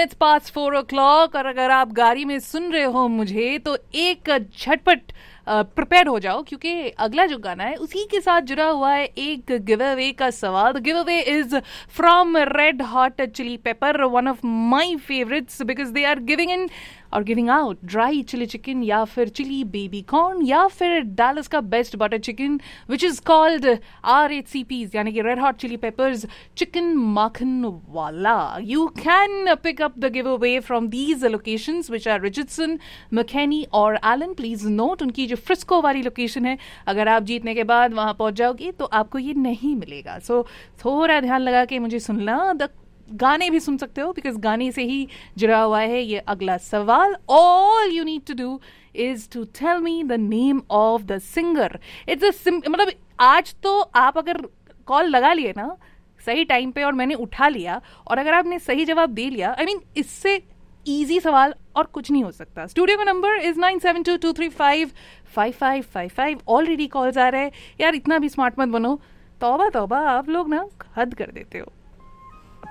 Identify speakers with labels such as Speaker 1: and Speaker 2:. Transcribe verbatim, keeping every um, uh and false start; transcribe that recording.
Speaker 1: Minutes पास four ओ clock. और अगर आप गाड़ी में सुन रहे हो मुझे तो एक झटपट प्रिपेयर हो जाओ, क्योंकि अगला जो गाना है उसी के साथ जुड़ा हुआ है एक गिव अवे का सवाल। The give away is from red hot chilli paper, one of my favourites, because they are giving in और giving out dry chilli chicken या फिर चिली बेबी कॉर्न या फिर डालस का best butter chicken which is called R H C Ps, यानी कि red hot Chili Peppers chicken माखन वाला। You can pick up the give away from these locations which are Richardson, McKenny और Elon. Please note उनकी जो Frisco वाली location है, अगर आप जीतने के बाद वहां पहुंच जाओगे तो आपको ये नहीं मिलेगा। सो so, थोड़ा ध्यान लगा के मुझे सुनना। द गाने भी सुन सकते हो बिकॉज गाने से ही जुड़ा हुआ है ये अगला सवाल। All you need to do is to tell me the name of the singer. It's a मतलब आज तो आप अगर कॉल लगा लिए ना सही टाइम पे और मैंने उठा लिया और अगर आपने सही जवाब दे लिया, आई I मीन mean, इससे इजी सवाल और कुछ नहीं हो सकता। स्टूडियो का number is nine seven to to three five five five five five. Already calls आ रहे हैं यार, इतना भी स्मार्ट मत बनो। तौबा तौबा, आप लोग ना हद कर देते हो।